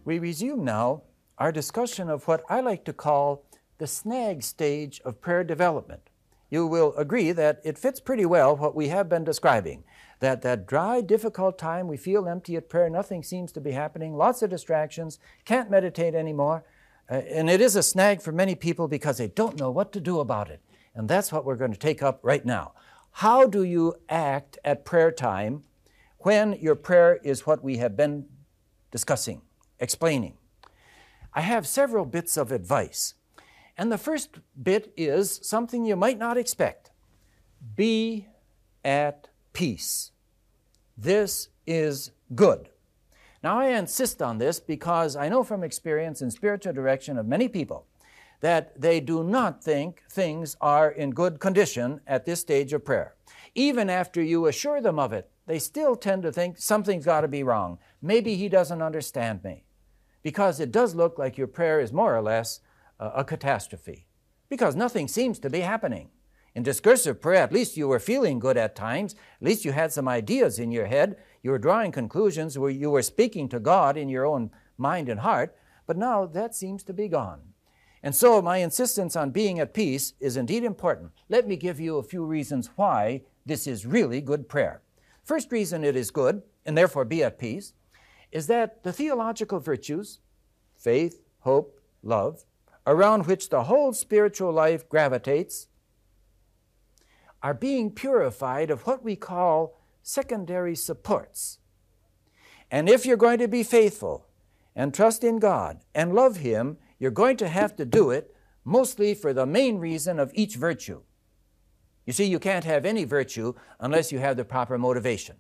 We resume now our discussion of what I like to call the snag stage of prayer development. You will agree that it fits pretty well what we have been describing, that dry, difficult time, we feel empty at prayer, nothing seems to be happening, lots of distractions, can't meditate anymore, and it is a snag for many people because they don't know what to do about it. And that's what we're going to take up right now. How do you act at prayer time when your prayer is what we have been discussing, explaining? I have several bits of advice. And the first bit is something you might not expect. Be at peace. This is good. Now, I insist on this because I know from experience and spiritual direction of many people that they do not think things are in good condition at this stage of prayer. Even after you assure them of it, they still tend to think something's got to be wrong. Maybe he doesn't understand me. Because it does look like your prayer is more or less a catastrophe. Because nothing seems to be happening. In discursive prayer, at least you were feeling good at times. At least you had some ideas in your head. You were drawing conclusions where you were speaking to God in your own mind and heart. But now that seems to be gone. And so my insistence on being at peace is indeed important. Let me give you a few reasons why this is really good prayer. First reason it is good, and therefore be at peace, is that the theological virtues, faith, hope, love, around which the whole spiritual life gravitates, are being purified of what we call secondary supports. And if you're going to be faithful and trust in God and love Him, you're going to have to do it mostly for the main reason of each virtue. You see, you can't have any virtue unless you have the proper motivation.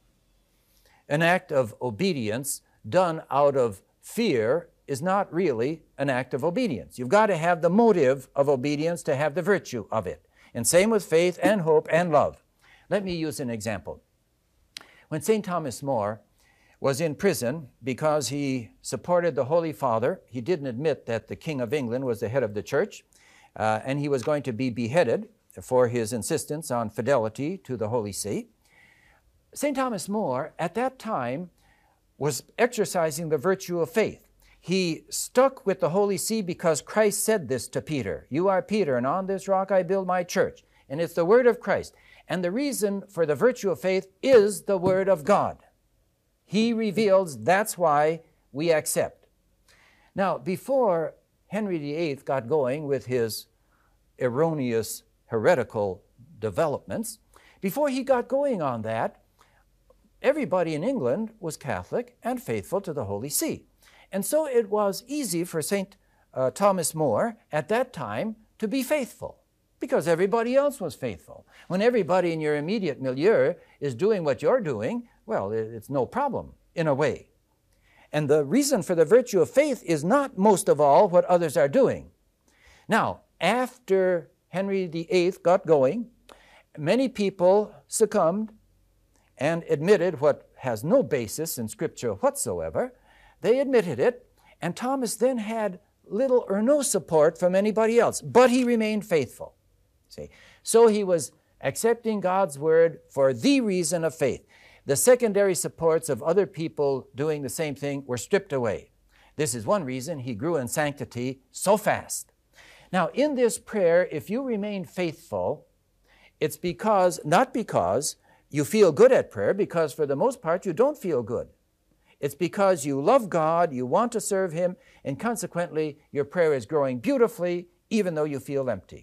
An act of obedience done out of fear is not really an act of obedience. You've got to have the motive of obedience to have the virtue of it. And same with faith and hope and love. Let me use an example. When St. Thomas More was in prison because he supported the Holy Father, he didn't admit that the King of England was the head of the church, and he was going to be beheaded for his insistence on fidelity to the Holy See. St. Thomas More, at that time, was exercising the virtue of faith. He stuck with the Holy See because Christ said this to Peter. You are Peter, and on this rock I build my church. And it's the word of Christ. And the reason for the virtue of faith is the word of God. He reveals that's why we accept. Now, before Henry VIII got going with his erroneous heretical developments, before he got going on that, everybody in England was Catholic and faithful to the Holy See. And so it was easy for St. Thomas More at that time to be faithful because everybody else was faithful. When everybody in your immediate milieu is doing what you're doing, well, it's no problem in a way. And the reason for the virtue of faith is not most of all what others are doing. Now, after Henry VIII got going, many people succumbed and admitted what has no basis in Scripture whatsoever. They admitted it, and Thomas then had little or no support from anybody else, but he remained faithful. See? So he was accepting God's word for the reason of faith. The secondary supports of other people doing the same thing were stripped away. This is one reason he grew in sanctity so fast. Now, in this prayer, if you remain faithful, it's not because you feel good at prayer, because for the most part you don't feel good. It's because you love God, you want to serve Him, and consequently your prayer is growing beautifully even though you feel empty.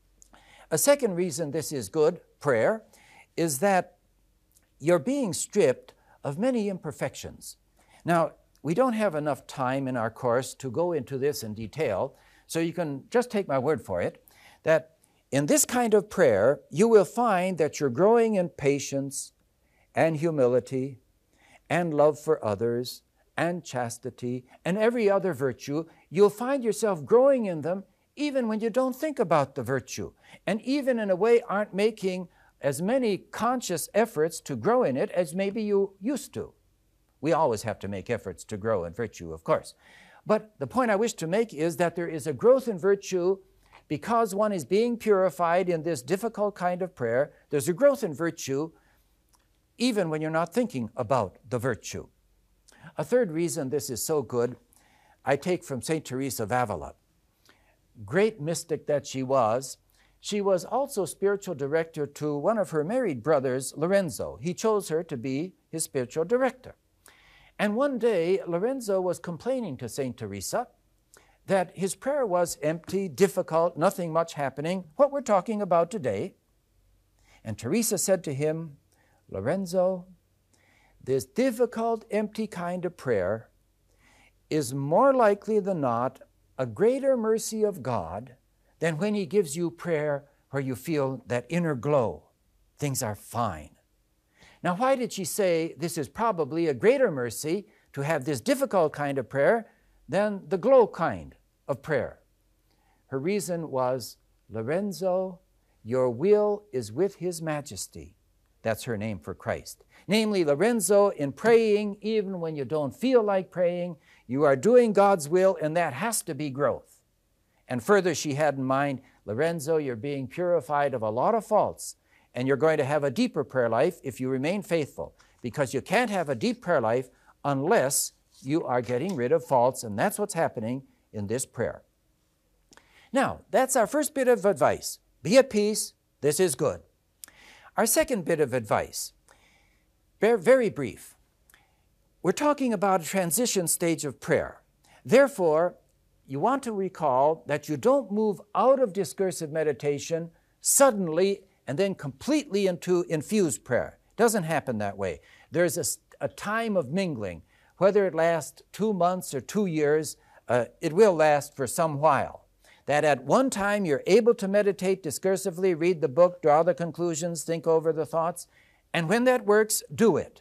A second reason this is good prayer is that you're being stripped of many imperfections. Now, we don't have enough time in our course to go into this in detail, so you can just take my word for it, that in this kind of prayer, you will find that you're growing in patience and humility and love for others and chastity and every other virtue. You'll find yourself growing in them even when you don't think about the virtue, and even in a way aren't making as many conscious efforts to grow in it as maybe you used to. We always have to make efforts to grow in virtue, of course. But the point I wish to make is that there is a growth in virtue because one is being purified in this difficult kind of prayer. There's a growth in virtue even when you're not thinking about the virtue. A third reason this is so good I take from St. Teresa of Avila. Great mystic that she was also spiritual director to one of her married brothers, Lorenzo. He chose her to be his spiritual director. And one day, Lorenzo was complaining to St. Teresa that his prayer was empty, difficult, nothing much happening, what we're talking about today. And Teresa said to him, Lorenzo, this difficult, empty kind of prayer is more likely than not a greater mercy of God than when He gives you prayer where you feel that inner glow. Things are fine. Now, why did she say this is probably a greater mercy to have this difficult kind of prayer than the glow kind of prayer? Her reason was, Lorenzo, your will is with His Majesty. That's her name for Christ. Namely, Lorenzo, in praying, even when you don't feel like praying, you are doing God's will, and that has to be growth. And further, she had in mind, Lorenzo, you're being purified of a lot of faults, and you're going to have a deeper prayer life if you remain faithful, because you can't have a deep prayer life unless you are getting rid of faults, and that's what's happening in this prayer. Now, that's our first bit of advice. Be at peace. This is good. Our second bit of advice, very brief. We're talking about a transition stage of prayer. Therefore, you want to recall that you don't move out of discursive meditation suddenly and then completely into infused prayer. It doesn't happen that way. There's a time of mingling. Whether it lasts 2 months or 2 years, it will last for some while. That at one time you're able to meditate discursively, read the book, draw the conclusions, think over the thoughts, and when that works, do it.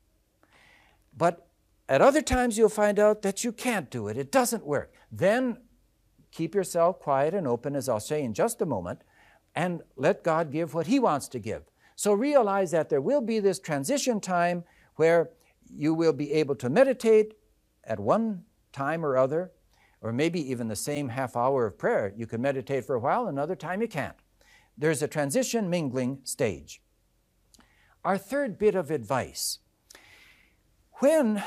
But at other times you'll find out that you can't do it. It doesn't work. Then keep yourself quiet and open, as I'll say in just a moment, and let God give what He wants to give. So realize that there will be this transition time where you will be able to meditate at one time or other, or maybe even the same half hour of prayer. You can meditate for a while, another time you can't. There's a transition mingling stage. Our third bit of advice. When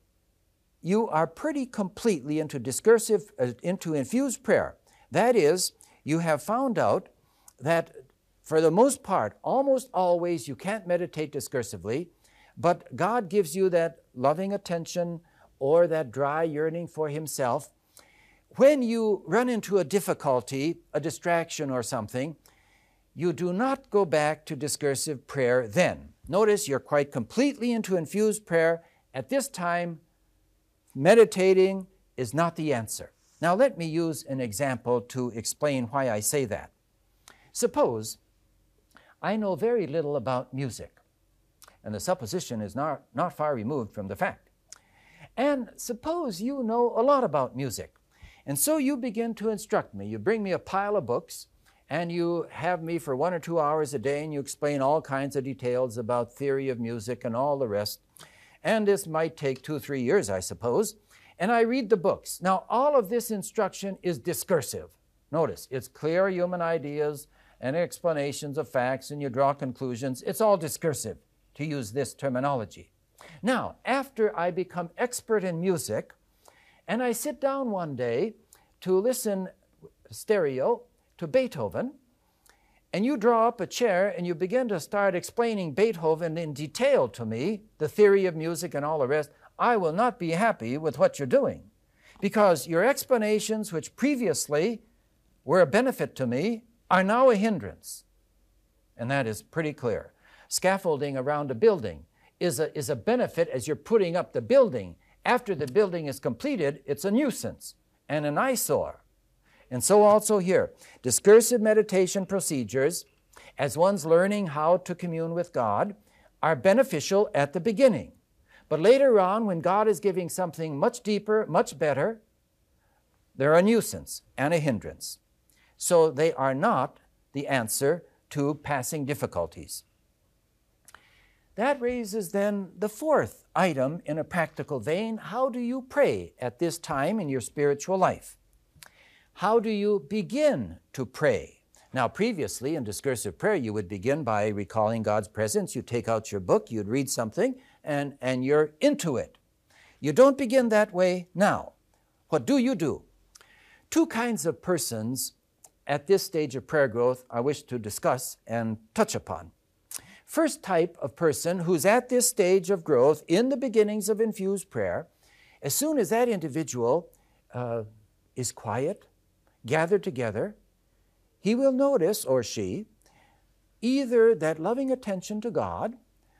you are pretty completely into into infused prayer, that is, you have found out that for the most part, almost always you can't meditate discursively, but God gives you that loving attention or that dry yearning for Himself. When you run into a difficulty, a distraction or something, you do not go back to discursive prayer then. Notice you're quite completely into infused prayer. At this time, meditating is not the answer. Now let me use an example to explain why I say that. Suppose I know very little about music, and the supposition is not far removed from the fact. And suppose you know a lot about music, and so you begin to instruct me. You bring me a pile of books, and you have me for 1 or 2 hours a day, and you explain all kinds of details about theory of music and all the rest. And this might take 2 or 3 years, I suppose. And I read the books. Now, all of this instruction is discursive. Notice, it's clear human ideas and explanations of facts, and you draw conclusions. It's all discursive, to use this terminology. Now, after I become expert in music, and I sit down one day to listen stereo to Beethoven, and you draw up a chair and you begin to start explaining Beethoven in detail to me, the theory of music and all the rest, I will not be happy with what you're doing, because your explanations, which previously were a benefit to me, are now a hindrance. And that is pretty clear. Scaffolding around a building is a benefit as you're putting up the building. After the building is completed, it's a nuisance and an eyesore. And so also here, discursive meditation procedures, as one's learning how to commune with God, are beneficial at the beginning. But later on, when God is giving something much deeper, much better, they're a nuisance and a hindrance. So they are not the answer to passing difficulties. That raises then the fourth item in a practical vein. How do you pray at this time in your spiritual life? How do you begin to pray? Now, previously in discursive prayer, you would begin by recalling God's presence. You take out your book, you'd read something, and you're into it. You don't begin that way now. What do you do? Two kinds of persons at this stage of prayer growth I wish to discuss and touch upon. First type of person who's at this stage of growth in the beginnings of infused prayer, as soon as that individual is quiet, gathered together, he will notice, or she, either that loving attention to God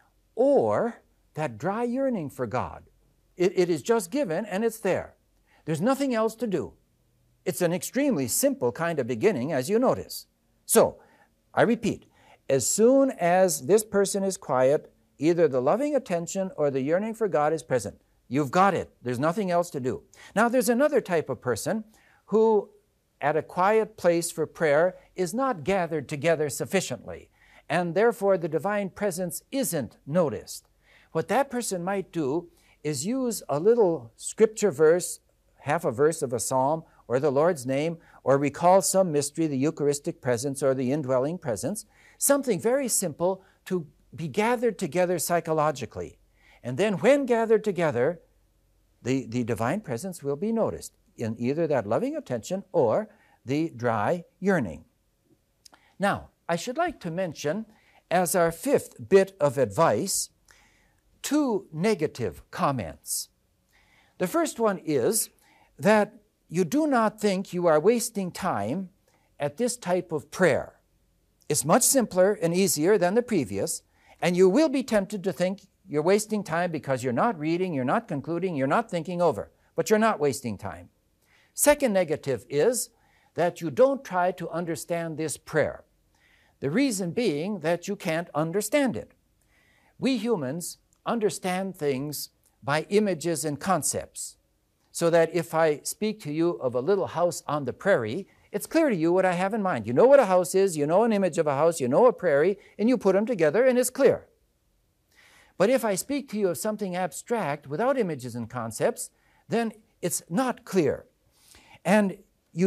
or that dry yearning for God. It is just given and it's there. There's nothing else to do. It's an extremely simple kind of beginning, as you notice. So, I repeat, as soon as this person is quiet, either the loving attention or the yearning for God is present. You've got it. There's nothing else to do. Now, there's another type of person who, at a quiet place for prayer, is not gathered together sufficiently, and therefore the divine presence isn't noticed. What that person might do is use a little scripture verse, half a verse of a psalm, or the Lord's name, or recall some mystery, the Eucharistic presence or the indwelling presence, something very simple to be gathered together psychologically. And then when gathered together, the divine presence will be noticed in either that loving attention or the dry yearning. Now, I should like to mention, as our fifth bit of advice, two negative comments. The first one is that you do not think you are wasting time at this type of prayer. It's much simpler and easier than the previous, and you will be tempted to think you're wasting time because you're not reading, you're not concluding, you're not thinking over, but you're not wasting time. Second negative is that you don't try to understand this prayer. The reason being that you can't understand it. We humans understand things by images and concepts, so that if I speak to you of a little house on the prairie, it's clear to you what I have in mind. You know what a house is, you know an image of a house, you know a prairie, and you put them together and it's clear. But if I speak to you of something abstract without images and concepts, then it's not clear. And